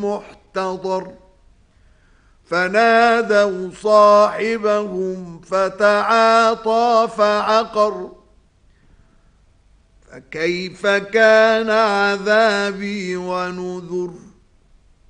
المحتضر فنادوا صاحبهم فتعاطى فعقر فكيف كان عذابي ونذر